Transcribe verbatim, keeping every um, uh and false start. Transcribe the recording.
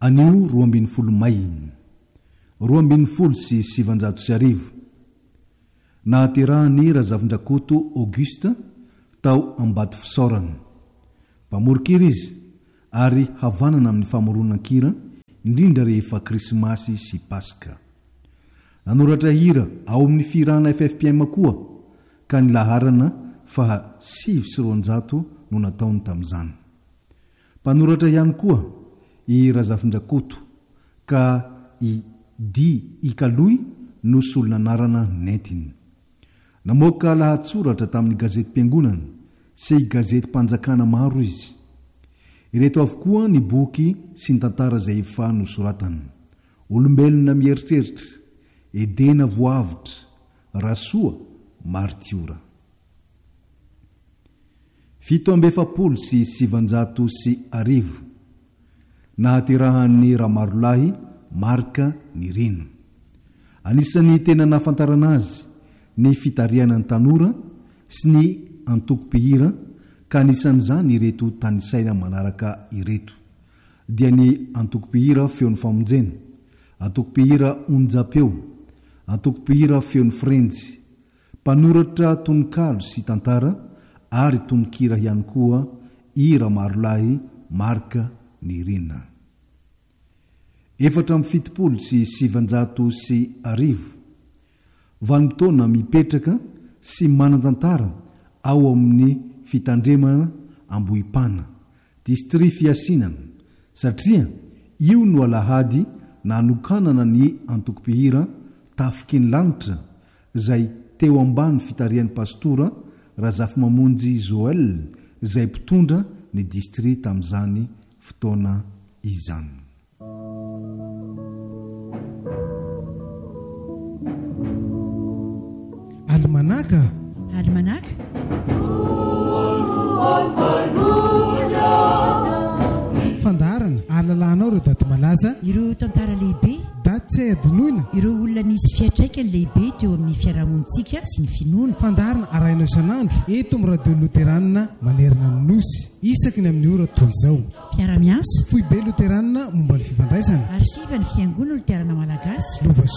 Anio roa ambin'ny folo may roa ambin'ny folo sy sivanjato sy arivo nahaterahany razavin-drakoto Auguste tao ambato fisaorana mpamorokira izy ary havanana amin'ny famoronan-kira indrindra rehefa krismasy sy paska. Nanoratra hira ao amin'ny firana F F P M koa ka ny laharana fa sivy sy roanjato no nataony tamin'izany. Mpanoratra ihany koa i razavin-drakoto ka i di ikaloy no solonanarana netiny. Namoaka lahatsoratra tamin'ny gazety mpiangonana sy i gazety mpanjakana maro izy. Ireto avokoa ny boky sy ny tantara izay efa nosoratany: olombelona mieritreritra, edena voavitra, rasoa, martiora. Fito amby efapolo sy sivanjato sy arivo nahaterahan'ny Ramarolahy Marka Nirina. Anisany tena nahafantarana azy ny fitariana ny tanora sy ny antoko-pihira, ka anisan'izany ireto tanisaina manaraka ireto dia ny antoko-pihira feon'ny famonjena, antoko-pihira onjapeo, antoko-pihira feon'ny frenjy, mpanoratra tononkalo sy tantara ary tononkira ihany koa i Ramarolahy Marka Nirina. Efatra amin'ny fitopolo sy sivanjato sy arivo vanim-potoana mipetraka sy manan-tantara ao amin'ny fitandremana Ambohipana, distri Fiasinana, satria io no alahady nanokanana ny antoko-pihira Tafiky ny lanitra izay teo ambany fitarian'ny pastora Razafimamonjy Joel izay mpitondra ny distri tamin'izany fotoana izany. Almanaka Almanaka fandarana ahalalànao ireo daty malaza, ireo tantara lehibe, daty tsy adinoina, ireo olona nisy fiatraikany lehibe teo amin'ny fiarahamonitsika sy ny finoana. fandarana arahinao isan'andro eto amin'ny radio loteranina manerana ny nosy isaky ny amin'ny ora toy izao. Mpiara-miasa foibe loteranina momba ny fifandraisana, arsiva ny fiangonana loterana malagasy. Lova